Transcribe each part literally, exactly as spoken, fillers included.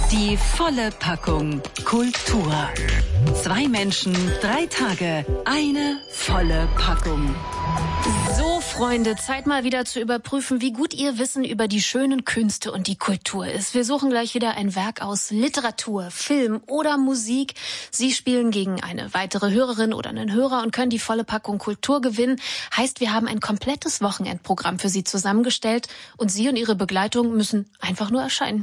Die volle Packung Kultur. Zwei Menschen, drei Tage, eine volle Packung. So, Freunde, Zeit mal wieder zu überprüfen, wie gut ihr Wissen über die schönen Künste und die Kultur ist. Wir suchen gleich wieder ein Werk aus Literatur, Film oder Musik. Sie spielen gegen eine weitere Hörerin oder einen Hörer und können die volle Packung Kultur gewinnen. Heißt, wir haben ein komplettes Wochenendprogramm für Sie zusammengestellt und Sie und Ihre Begleitung müssen einfach nur erscheinen.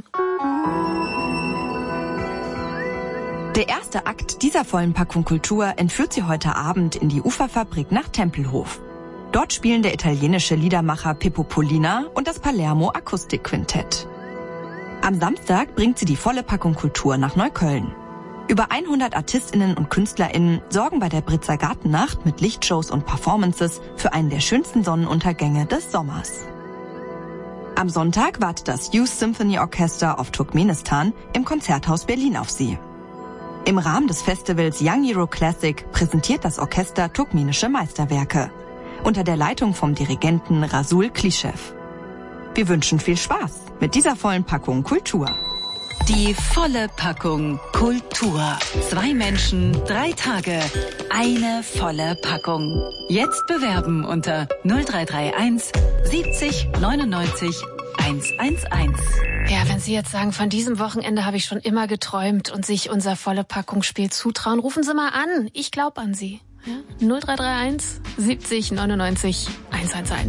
Der erste Akt dieser vollen Packung Kultur entführt Sie heute Abend in die Uferfabrik nach Tempelhof. Dort spielen der italienische Liedermacher Pippo Pollina und das Palermo Akustikquintett. Am Samstag bringt sie die volle Packung Kultur nach Neukölln. Über hundert ArtistInnen und KünstlerInnen sorgen bei der Britzer Gartennacht mit Lichtshows und Performances für einen der schönsten Sonnenuntergänge des Sommers. Am Sonntag wartet das Youth Symphony Orchestra of Turkmenistan im Konzerthaus Berlin auf Sie. Im Rahmen des Festivals Young Hero Classic präsentiert das Orchester turkmenische Meisterwerke. Unter der Leitung vom Dirigenten Rasul Klischew. Wir wünschen viel Spaß mit dieser vollen Packung Kultur. Die volle Packung Kultur. Zwei Menschen, drei Tage, eine volle Packung. Jetzt bewerben unter null drei drei eins siebzig neunundneunzig hundertzehn. Ja, wenn Sie jetzt sagen, von diesem Wochenende habe ich schon immer geträumt und sich unser volle Packungsspiel zutrauen, rufen Sie mal an. Ich glaube an Sie. Ja? null drei drei eins siebzig neunundneunzig hundertzehn.